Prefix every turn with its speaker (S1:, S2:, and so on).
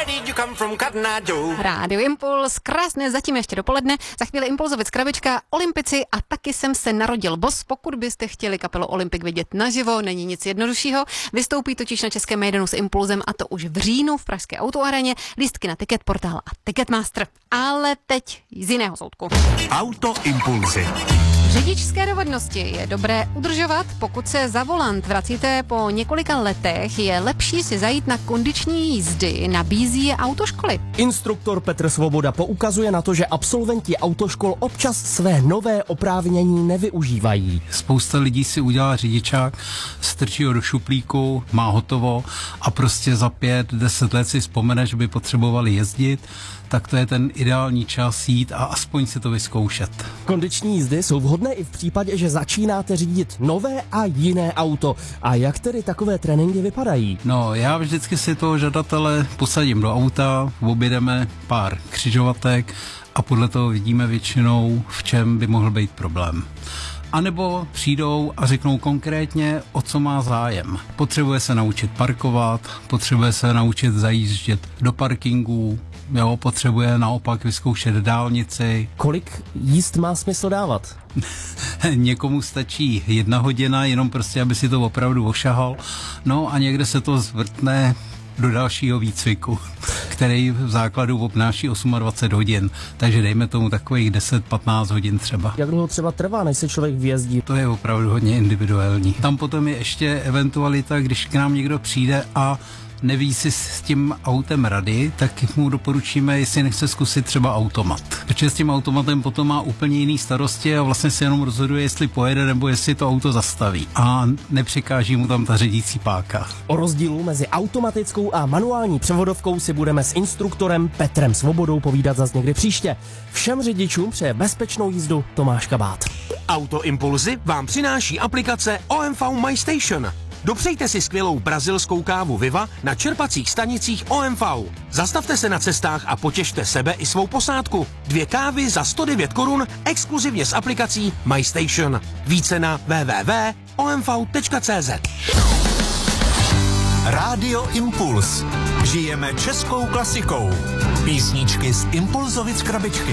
S1: Rádio Impuls, krásné zatím ještě dopoledne. Za chvíli Impulzovic krabička, Olympici a taky jsem se narodil boss. Pokud byste chtěli kapelu Olympik vidět naživo, není nic jednoduššího. Vystoupí totiž na Českém Maidanu s Impulzem a to už v říjnu v pražské autoaréně. Lístky na Ticketportál a Ticketmaster. Ale teď z jiného soudku.
S2: Auto Impulzy.
S1: Řidičské dovednosti je dobré udržovat. Pokud se za volant vracíte po několika letech, je lepší si zajít na kondiční jízdy, nabízí je autoškoly.
S3: Instruktor Petr Svoboda poukazuje na to, že absolventi autoškol občas své nové oprávnění nevyužívají.
S4: Spousta lidí si udělá řidičák, strčí ho do šuplíku, má hotovo a prostě za 5-10 let si vzpomene, že by potřebovali jezdit, tak to je ten ideální čas jít a aspoň si to vyzkoušet.
S3: Kondiční jízdy jsou vhodné i v případě, že začínáte řídit nové a jiné auto. A jak tedy takové tréninky vypadají?
S4: No, já vždycky si toho žadatele posadím do auta, objedeme pár křižovatek a podle toho vidíme většinou, v čem by mohl být problém. A nebo přijdou a řeknou konkrétně, o co má zájem. Potřebuje se naučit parkovat, potřebuje se naučit zajíždět do parkingů, jo, potřebuje naopak vyzkoušet dálnici.
S3: Kolik jízd má smysl dávat?
S4: Někomu stačí 1 hodina, jenom prostě, aby si to opravdu ošahal. No a někde se to zvrtne do dalšího výcviku, který v základu obnáší 28 hodin. Takže dejme tomu takových 10-15 hodin třeba.
S3: Jak dlouho třeba trvá, než se člověk vyjezdí?
S4: To je opravdu hodně individuální. Tam potom je ještě eventualita, když k nám někdo přijde a neví si s tím autem rady, tak mu doporučíme, jestli nechce zkusit třeba automat. Protože s tím automatem potom má úplně jiný starosti a vlastně se jenom rozhoduje, jestli pojede nebo jestli to auto zastaví. A nepřekáží mu tam ta řídící páka.
S3: O rozdílu mezi automatickou a manuální převodovkou si budeme s instruktorem Petrem Svobodou povídat zas někdy příště. Všem řidičům přeje bezpečnou jízdu Tomáš Kabát.
S2: Auto Impulzy vám přináší aplikace OMV My Station. Dopřejte si skvělou brazilskou kávu Viva na čerpacích stanicích OMV. Zastavte se na cestách a potěšte sebe i svou posádku. 2 kávy za 109 korun exkluzivně s aplikací My Station. Více na www.omv.cz. Rádio Impuls. Žijeme českou klasikou. Písničky z Impulzovic krabičky.